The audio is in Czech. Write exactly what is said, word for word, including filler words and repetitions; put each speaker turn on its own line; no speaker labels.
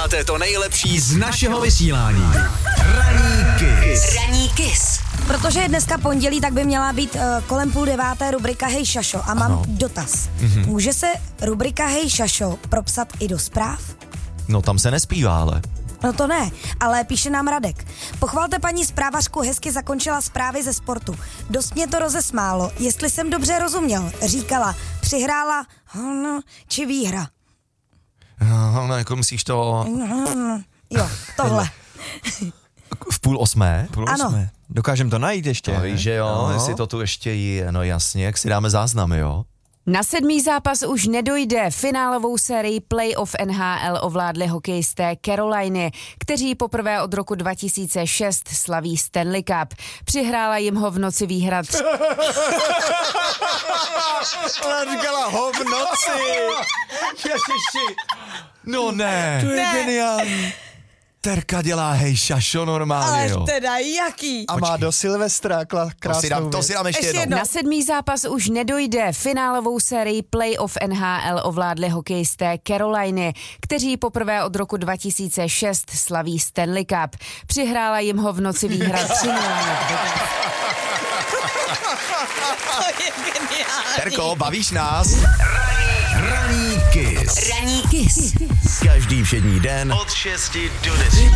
znáte to nejlepší z našeho vysílání. Ranní Kiss.
Ranní Kiss.
Protože je dneska pondělí, tak by měla být uh, kolem půl deváté rubrika Hej Šašo. A mám ano. dotaz. Mm-hmm. Může se rubrika Hej Šašo propsat i do zpráv?
No tam se nespívá, ale.
No to ne, ale píše nám Radek. Pochvalte paní zprávařku, hezky zakončila zprávy ze sportu. Dost mě to rozesmálo. Jestli jsem dobře rozuměl, říkala, přihrála, no, či výhra.
No, no jako myslíš to...
Jo, tohle.
V půl osmé?
Půl
Ano.
osmé. Dokážem to najít ještě.
To víš, že jo,
no.
jestli to tu ještě je, no jasně, jak si dáme záznamy, jo?
Na sedmý zápas už nedojde. Finálovou sérii playoff N H L ovládli hokejisté Caroliny, kteří poprvé od roku dva tisíce šest slaví Stanley Cup. Přihrála jim ho v noci výhra tři...
Ona říkala ho v noci. Ježiši.
No ne.
To je geniální.
Terka dělá Hej Šašo normálně,
Ale
jo.
teda jaký?
A má do Silvestra kla- krásnou
To si dám, to
věc.
si dám ještě,
Ještě
jednou.
jednou.
Na sedmý zápas už nedojde. Finálovou sérii playoff N H L ovládli hokejisté Caroliny, kteří poprvé od roku dva tisíce šest slaví Stanley Cup. Přihrála jim ho v noci výhra tři nula.
To je geniální.
Terko, bavíš nás?
Ranní Kiss.
Ranní Kiss.
Každý všední den od šesti do deseti.